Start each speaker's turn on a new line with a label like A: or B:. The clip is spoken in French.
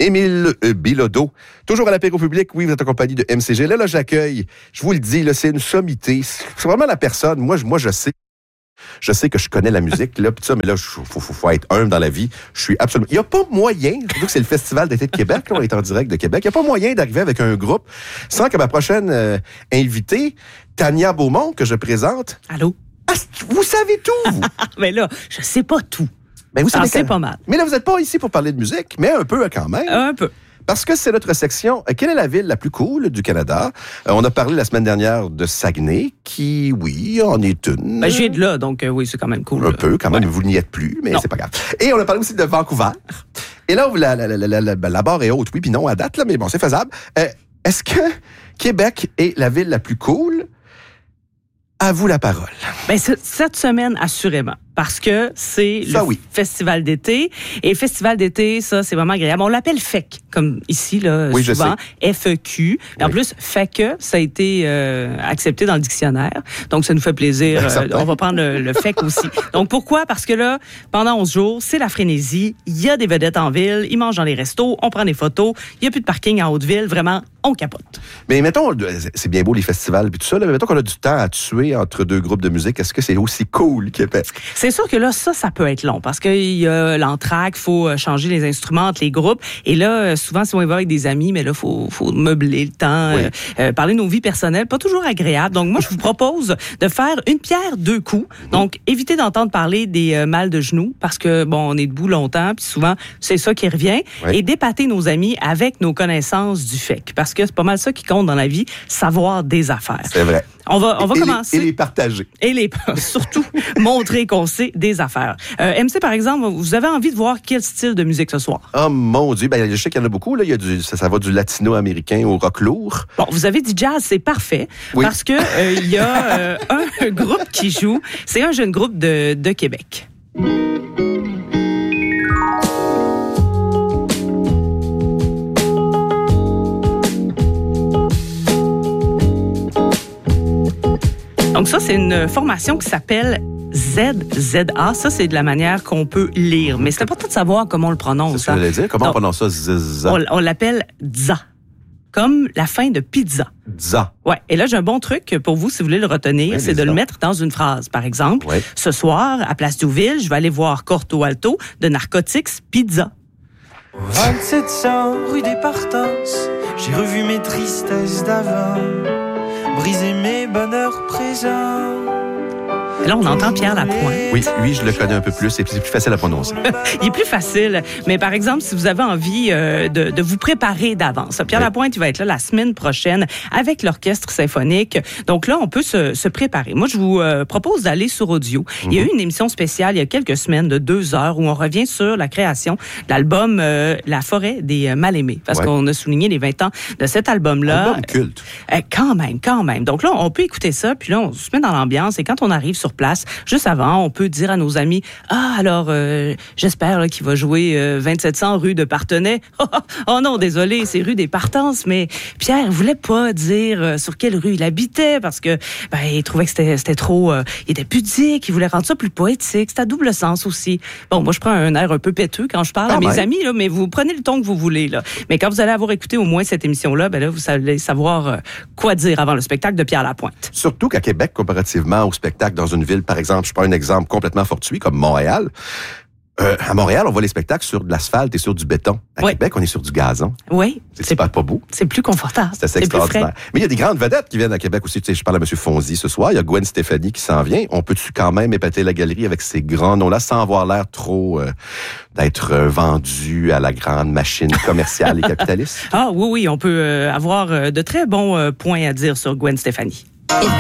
A: Émile Bilodeau, toujours à l'apéro public. Oui, vous êtes en compagnie de MCG. Là, j'accueille, je vous le dis, là, c'est une sommité. C'est vraiment la personne. Moi, je sais. Je sais que je connais la musique, là, pis ça, mais là, faut être humble dans la vie. Je suis absolument... Il n'y a pas moyen, surtout que c'est le Festival d'été de Québec, là, on est en direct de Québec, il n'y a pas moyen d'arriver avec un groupe sans que ma prochaine invitée, Tania Beaumont, que je présente...
B: Allô?
A: Ah, vous savez tout, vous!
B: Mais là, je sais pas tout.
A: Mais vous savez
B: c'est pas mal.
A: Mais là, vous n'êtes pas ici pour parler de musique, mais un peu quand même.
B: Un peu.
A: Parce que c'est notre section « Quelle est la ville la plus cool du Canada? » On a parlé la semaine dernière de Saguenay, qui, oui, en est une.
B: Ben, je viens de là, donc oui, c'est quand même cool.
A: Un peu, quand même, vous n'y êtes plus, mais c'est pas grave. Et on a parlé aussi de Vancouver. Et là, la barre est haute, oui, puis non, à date, là, mais bon, c'est faisable. Est-ce que Québec est la ville la plus cool? À vous la parole.
B: Ben, cette semaine, assurément. Parce que c'est le festival d'été. Et le festival d'été, ça, c'est vraiment agréable. On l'appelle FEC, comme ici, là, souvent. FEQ. Et en plus, FEC, ça a été accepté dans le dictionnaire. Donc, ça nous fait plaisir. On va prendre le FEC aussi. Donc, pourquoi? Parce que là, pendant 11 jours, c'est la frénésie. Il y a des vedettes en ville. Ils mangent dans les restos. On prend des photos. Il n'y a plus de parking en Haute-Ville. Vraiment, on capote.
A: Mais mettons, c'est bien beau les festivals et tout ça, là, mais mettons qu'on a du temps à tuer entre deux groupes de musique. Est-ce que c'est aussi cool Québec?
B: C'est sûr que là, ça peut être long parce qu'il y a l'entraque, il faut changer les instruments entre les groupes. Et là, souvent, si on y va avec des amis, mais là, faut meubler le temps, parler de nos vies personnelles, pas toujours agréable. Donc, moi, je vous propose de faire une pierre, deux coups. Donc, évitez d'entendre parler des mal de genoux parce que, bon, on est debout longtemps, puis souvent, c'est ça qui revient. Et d'épater nos amis avec nos connaissances du FEC parce que c'est pas mal ça qui compte dans la vie, savoir des affaires.
A: C'est vrai.
B: On va commencer.
A: Et les partager.
B: Et surtout, montrer qu'on sait des affaires. MC, par exemple, vous avez envie de voir quel style de musique ce soir?
A: Oh mon Dieu, ben, je sais qu'il y en a beaucoup. Là. Il y a ça va du latino-américain au rock lourd.
B: Bon, vous avez dit jazz, c'est parfait. Oui. Parce que il y a un groupe qui joue. C'est un jeune groupe de Québec. Donc ça, c'est une formation qui s'appelle ZZA. Ça, c'est de la manière qu'on peut lire. Mais c'est important de savoir comment on le prononce.
A: C'est ce que j'allais dire. Comment on prononce ça, ZZA?
B: On l'appelle ZA. Comme la fin de pizza.
A: ZA.
B: Ouais. Et là, j'ai un bon truc pour vous, si vous voulez le retenir, c'est de le mettre dans une phrase. Par exemple, ce soir, à Place Douville, je vais aller voir Corto Alto de Narcotics Pizza.
C: 2700 rue des Partences, j'ai revu mes tristesses d'avant, brisé mes bonheurs présents.
B: Là, on entend Pierre Lapointe.
A: Oui, lui, je le connais un peu plus. C'est plus facile à prononcer.
B: Il est plus facile. Mais par exemple, si vous avez envie de vous préparer d'avance, Pierre Lapointe, il va être là la semaine prochaine avec l'Orchestre symphonique. Donc là, on peut se préparer. Moi, je vous propose d'aller sur Audio. Il y a eu une émission spéciale il y a quelques semaines de 2 heures où on revient sur la création de l'album La forêt des mal-aimés. Parce qu'on a souligné les 20 ans de cet album-là.
A: Album culte.
B: Quand même. Donc là, on peut écouter ça, puis là, on se met dans l'ambiance. Et quand on arrive sur place, juste avant, on peut dire à nos amis, alors, j'espère là, qu'il va jouer 2700 rue de Partenay. Oh non, désolé, c'est rue des Partences, mais Pierre voulait pas dire sur quelle rue il habitait parce que il trouvait que c'était trop... il était pudique, il voulait rendre ça plus poétique. C'est à double sens aussi. Bon, moi, je prends un air un peu péteux quand je parle à mes amis, là, mais vous prenez le ton que vous voulez. Là. Mais quand vous allez avoir écouté au moins cette émission-là, là, vous allez savoir quoi dire avant le spectacle de Pierre Lapointe.
A: Surtout qu'à Québec, comparativement au spectacle dans une ville, par exemple, je prends un exemple complètement fortuit, comme Montréal. À Montréal, on voit les spectacles sur de l'asphalte et sur du béton. À Québec, on est sur du gazon.
B: Oui.
A: C'est pas beau.
B: C'est plus confortable.
A: C'est assez extraordinaire. Mais il y a des grandes vedettes qui viennent à Québec aussi. Tu sais, je parle à M. Fonzi ce soir. Il y a Gwen Stefani qui s'en vient. On peut-tu quand même épater la galerie avec ces grands noms-là sans avoir l'air trop d'être vendu à la grande machine commerciale et capitaliste?
B: Ah oui, on peut avoir de très bons points à dire sur Gwen Stefani.